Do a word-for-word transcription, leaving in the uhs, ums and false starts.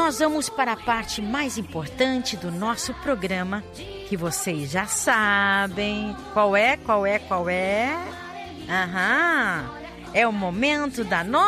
nós vamos para a parte mais importante do nosso programa, que vocês já sabem. Qual é, qual é, qual é? Aham, é o momento da nossa